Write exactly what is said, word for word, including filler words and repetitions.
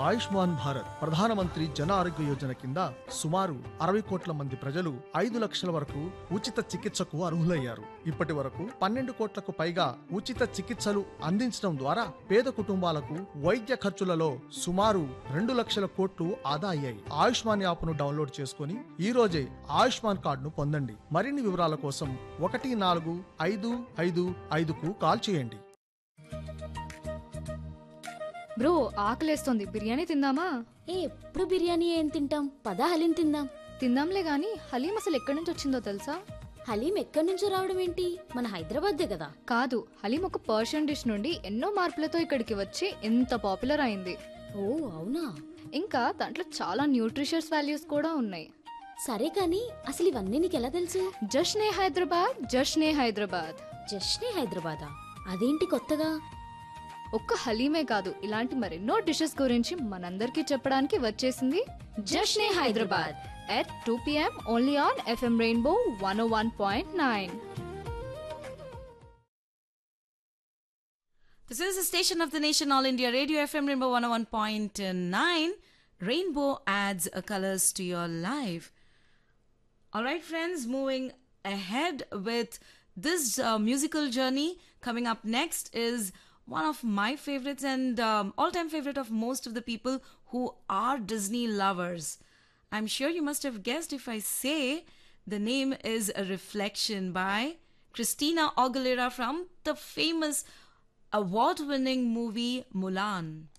ఆయుష్మాన్ భారత్ ప్రధానమంత్రి జన ఆరోగ్య యోజన కింద సుమారు అరవై కోట్ల మంది ప్రజలు ఐదు లక్షల వరకు ఉచిత చికిత్సకు అర్హులయ్యారు. ఇప్పటి వరకు పన్నెండు కోట్లకు పైగా ఉచిత చికిత్సలు అందించడం ద్వారా పేద కుటుంబాలకు వైద్య ఖర్చులలో సుమారు రెండు లక్షల కోట్లు ఆదా అయ్యాయి. ఆయుష్మాన్ యాప్ను డౌన్లోడ్ చేసుకుని ఈ రోజే ఆయుష్మాన్ కార్డును పొందండి. మరిన్ని వివరాల కోసం ఒకటి నాలుగు ఐదు ఐదు ఐదుకు కాల్ చేయండి. బ్రో ఆకలేస్తోంది, బిర్యానీ తిందామా? ఏ ఎప్పుడు బిర్యానీ ఏం తింటాం, పదా హలీం తిందాం. తిందాంలే గాని హలీం అసలు ఎక్కడి నుంచి వచ్చిందో తెలుసా? హలీం ఎక్కడి నుంచో రావడం ఏంటి, మన హైదరాబాద్దే కదా. కాదు, హలీం ఒక పర్షియన్ డిష్ నుండి ఎన్నో మార్పులతో ఇక్కడికి వచ్చి ఎంత పాపులర్ అయింది. ఓ అవునా? ఇంకా దాంట్లో చాలా న్యూట్రిషియస్ వాల్యూస్ కూడా ఉన్నాయి. సరే కానీ అసలు ఇవన్నీ నీకెలా తెలుసు? జష్నే హైదరాబాద్, జష్నే హైదరాబాద్. జస్ట్నే హైదరాబాదా? అదేంటి కొత్తగా? ఒక్క హలీమే కాదు, ఇలాంటి మరెన్నో డిషెస్ గురించి మనందరికీ చెప్పడానికి వచ్చేసింది జష్నే Hyderabad at two p m only on F M Rainbow one oh one point nine. This is the station of the nation, All India Radio, F M Rainbow one oh one point nine. Rainbow adds uh, colors to your life. All right, friends, moving ahead with this uh, musical journey. Coming up next is one of my favorites and um, all-time favorite of most of the people who are Disney lovers. I'm sure you must have guessed if I say the name is A Reflection by Christina Aguilera from the famous award-winning movie Mulan.